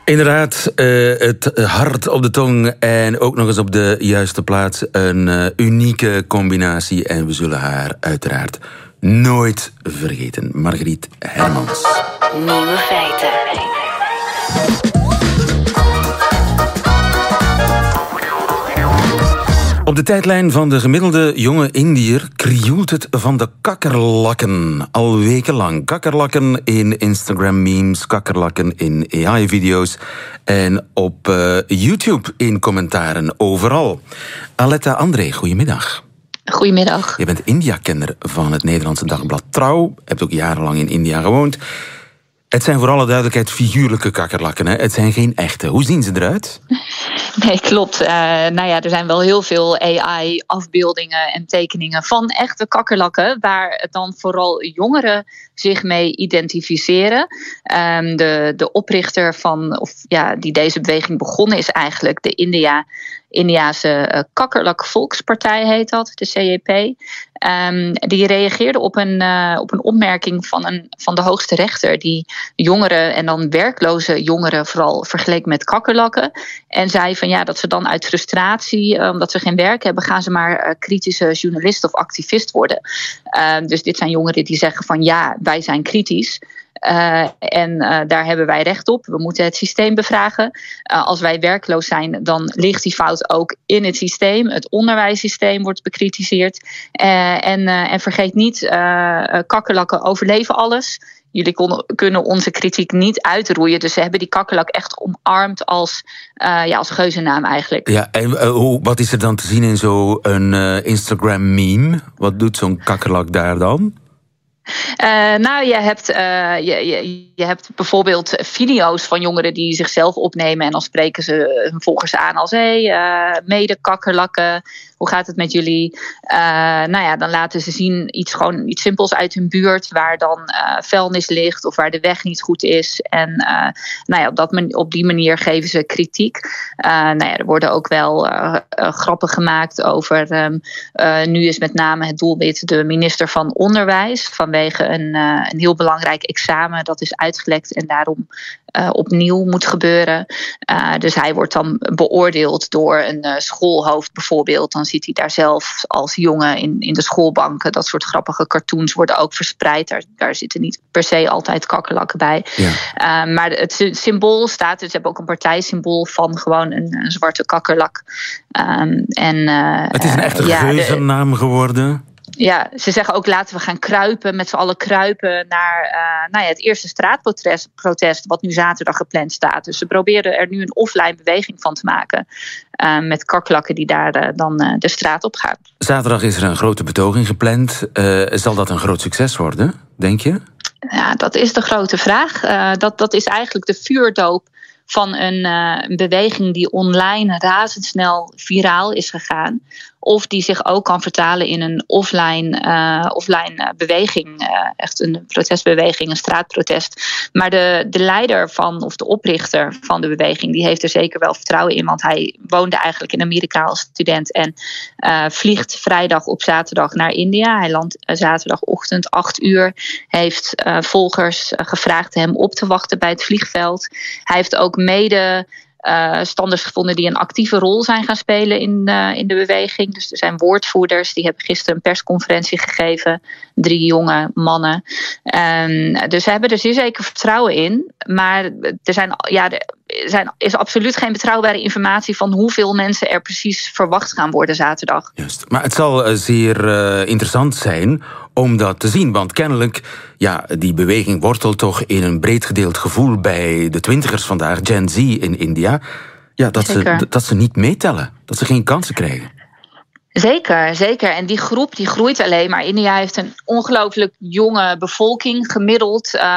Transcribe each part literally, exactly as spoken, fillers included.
Inderdaad, uh, het hart op de tong en ook nog eens op de juiste plaats. Een uh, unieke combinatie en we zullen haar uiteraard nooit vergeten. Margriet Hermans. Nieuwe feiten. Op de tijdlijn van de gemiddelde jonge Indiër krioelt het van de kakkerlakken. Al wekenlang. Kakkerlakken in Instagram-memes, kakkerlakken in A I-video's en op uh, YouTube in commentaren overal. Aletta André, goedemiddag. Goedemiddag. Je bent India-kenner van het Nederlandse dagblad Trouw. Hebt ook jarenlang in India gewoond. Het zijn voor alle duidelijkheid figuurlijke kakkerlakken, hè? Het zijn geen echte. Hoe zien ze eruit? Nee, klopt. Uh, nou ja, er zijn wel heel veel A I-afbeeldingen en tekeningen van echte kakkerlakken, waar dan vooral jongeren zich mee identificeren. Um, de, de oprichter van, of ja, die deze beweging begonnen is eigenlijk de India, Indiase uh, kakkerlak Volkspartij heet dat, de C J P. Um, die reageerde op een, uh, op een opmerking van, een, van de hoogste rechter, die jongeren en dan werkloze jongeren vooral vergeleek met kakkerlakken. En zei van ja, dat ze dan uit frustratie, uh, omdat ze geen werk hebben, gaan ze maar uh, kritische journalist of activist worden. Uh, dus dit zijn jongeren die zeggen van ja, wij zijn kritisch. Uh, en uh, daar hebben wij recht op. We moeten het systeem bevragen. Uh, als wij werkloos zijn, dan ligt die fout ook in het systeem. Het onderwijssysteem wordt bekritiseerd. Uh, en, uh, en vergeet niet, uh, kakkerlakken overleven alles. Jullie kon, kunnen onze kritiek niet uitroeien. Dus ze hebben die kakkerlak echt omarmd als, uh, ja, als geuzennaam eigenlijk. Ja, en uh, hoe, wat is er dan te zien in zo'n uh, Instagram-meme? Wat doet zo'n kakkerlak daar dan? Uh, nou, je hebt, uh, je, je, je hebt bijvoorbeeld video's van jongeren die zichzelf opnemen en dan spreken ze hun volgers aan als hé, hey, uh, mede kakkerlakken, hoe gaat het met jullie? Uh, nou ja, dan laten ze zien iets, gewoon iets simpels uit hun buurt waar dan uh, vuilnis ligt of waar de weg niet goed is. En uh, nou ja, op, dat man, op die manier geven ze kritiek. Uh, nou ja, er worden ook wel uh, uh, grappen gemaakt over, um, uh, nu is met name het doelwit de minister van Onderwijs vanwege Een, uh, een heel belangrijk examen dat is uitgelekt en daarom uh, opnieuw moet gebeuren. Uh, dus hij wordt dan beoordeeld door een uh, schoolhoofd bijvoorbeeld. Dan ziet hij daar zelf als jongen in, in de schoolbanken. Dat soort grappige cartoons worden ook verspreid. Daar, daar zitten niet per se altijd kakkerlakken bij. Ja. Uh, maar het symbool staat, dus ze hebben ook een partijsymbool van gewoon een, een zwarte kakkerlak. Um, en, uh, het is een echte uh, ja, geuzennaam geworden. Ja, ze zeggen ook laten we gaan kruipen, met z'n allen kruipen naar uh, nou ja, het eerste straatprotest, protest, wat nu zaterdag gepland staat. Dus ze proberen er nu een offline beweging van te maken uh, met kakkerlakken die daar uh, dan uh, de straat op gaan. Zaterdag is er een grote betoging gepland. Uh, zal dat een groot succes worden, denk je? Ja, dat is de grote vraag. Uh, dat, dat is eigenlijk de vuurdoop van een, uh, een beweging die online razendsnel viraal is gegaan. Of die zich ook kan vertalen in een offline, uh, offline uh, beweging. Uh, echt een protestbeweging, een straatprotest. Maar de, de leider van, of de oprichter van de beweging, die heeft er zeker wel vertrouwen in. Want hij woonde eigenlijk in Amerika als student. En uh, vliegt vrijdag op zaterdag naar India. Hij landt uh, zaterdagochtend acht uur. Heeft uh, volgers uh, gevraagd hem op te wachten bij het vliegveld. Hij heeft ook mede Uh, standers gevonden die een actieve rol zijn gaan spelen in, uh, in de beweging. Dus er zijn woordvoerders, die hebben gisteren een persconferentie gegeven. Drie jonge mannen. Um, dus ze hebben er zeer zeker vertrouwen in. Maar er zijn, ja, er zijn, is absoluut geen betrouwbare informatie van hoeveel mensen er precies verwacht gaan worden zaterdag. Juist. Maar het zal uh, zeer uh, interessant zijn om dat te zien. Want kennelijk, ja, die beweging wortelt toch in een breed gedeeld gevoel bij de twintigers vandaag, Gen Z in India. Ja, dat, ze, dat ze niet meetellen. Dat ze geen kansen krijgen. Zeker, zeker. En die groep die groeit alleen maar. India heeft een ongelooflijk jonge bevolking gemiddeld. Uh,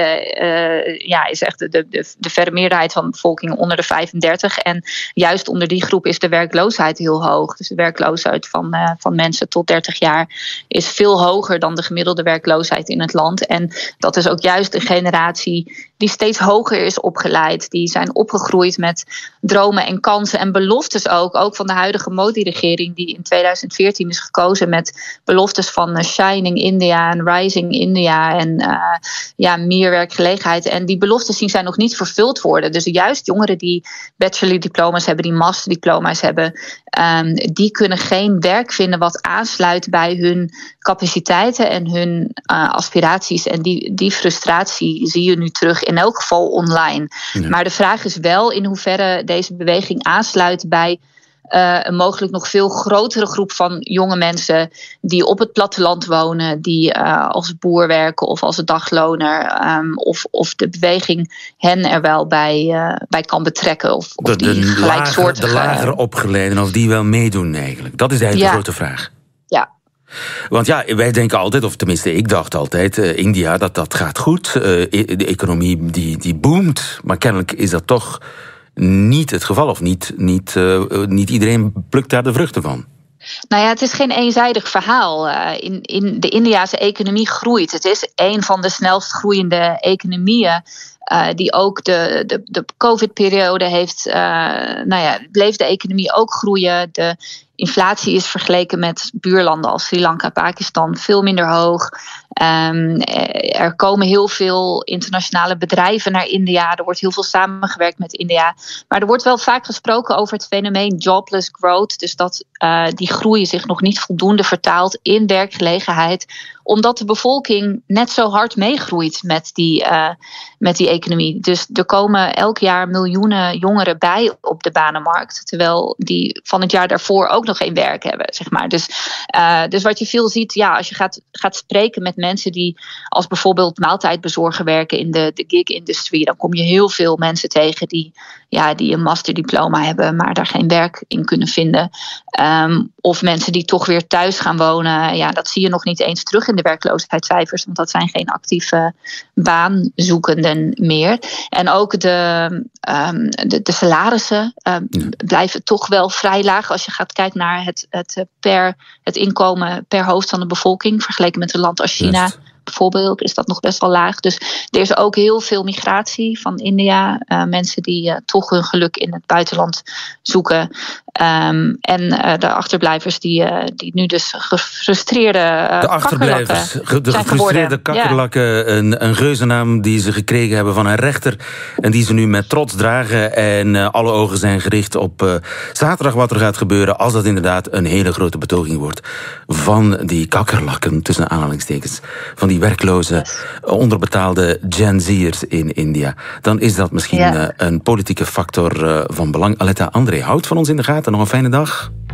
uh, uh, ja, is echt de, de, de verre meerderheid van de bevolking onder de vijfendertig. En juist onder die groep is de werkloosheid heel hoog. Dus de werkloosheid van, uh, van mensen tot dertig jaar is veel hoger dan de gemiddelde werkloosheid in het land. En dat is ook juist een generatie die steeds hoger is opgeleid. Die zijn opgegroeid met dromen en kansen en beloftes ook. Ook van de huidige Modi-regering die in tweeduizend veertien is gekozen met beloftes van uh, Shining India en Rising India en uh, ja, meer werkgelegenheid. En die beloftes die zijn nog niet vervuld worden. Dus juist jongeren die bachelordiploma's hebben, die masterdiploma's hebben, um, die kunnen geen werk vinden wat aansluit bij hun capaciteiten en hun uh, aspiraties. En die, die frustratie zie je nu terug, in elk geval online. Ja. Maar de vraag is wel in hoeverre deze beweging aansluit bij Uh, een mogelijk nog veel grotere groep van jonge mensen die op het platteland wonen, die uh, als boer werken of als een dagloner, um, of, of de beweging hen er wel bij, uh, bij kan betrekken. Of, of de, die de, gelijksoortige, lager, de lager opgeleiden, of die wel meedoen eigenlijk. Dat is eigenlijk ja. de grote vraag. Ja. Want ja, wij denken altijd, of tenminste ik dacht altijd, uh, India, dat dat gaat goed. Uh, de economie die, die boomt, maar kennelijk is dat toch niet het geval, of niet, niet, uh, niet iedereen plukt daar de vruchten van. Nou ja, het is geen eenzijdig verhaal. Uh, in, in de Indiase economie groeit. Het is een van de snelst groeiende economieën. Uh, die ook de, de, de COVID-periode heeft. Uh, nou ja, bleef de economie ook groeien. De inflatie is vergeleken met buurlanden als Sri Lanka, Pakistan veel minder hoog. Um, er komen heel veel internationale bedrijven naar India. Er wordt heel veel samengewerkt met India. Maar er wordt wel vaak gesproken over het fenomeen jobless growth. Dus dat uh, die groei zich nog niet voldoende vertaalt in werkgelegenheid, omdat de bevolking net zo hard meegroeit met die, uh, met die economie. Dus er komen elk jaar miljoenen jongeren bij op de banenmarkt, terwijl die van het jaar daarvoor ook nog geen werk hebben, zeg maar. Dus, uh, dus wat je veel ziet, ja, als je gaat, gaat spreken met mensen die als bijvoorbeeld maaltijdbezorger werken in de, de gig-industrie, dan kom je heel veel mensen tegen die, ja, die een masterdiploma hebben, maar daar geen werk in kunnen vinden. Um, of mensen die toch weer thuis gaan wonen. Ja, dat zie je nog niet eens terug in de werkloosheidscijfers, want dat zijn geen actieve baanzoekenden meer. En ook de, um, de, de salarissen um, ja. blijven toch wel vrij laag als je gaat kijken naar het, het, per, het inkomen per hoofd van de bevolking, vergeleken met een land als China. Yes. Bijvoorbeeld is dat nog best wel laag. Dus er is ook heel veel migratie van India. Uh, mensen die uh, toch hun geluk in het buitenland zoeken. Um, en uh, de achterblijvers die, uh, die nu dus gefrustreerde uh, De achterblijvers, de gefrustreerde kakkerlakken. Ja. Een, een geuzennaam die ze gekregen hebben van een rechter. En die ze nu met trots dragen. En uh, alle ogen zijn gericht op uh, zaterdag wat er gaat gebeuren, als dat inderdaad een hele grote betoging wordt van die kakkerlakken, tussen aanhalingstekens, van die werkloze, onderbetaalde Gen Z'ers in India. Dan is dat misschien ja. uh, een politieke factor uh, van belang. Aletta André, houdt van ons in de gaten. Nog een fijne dag.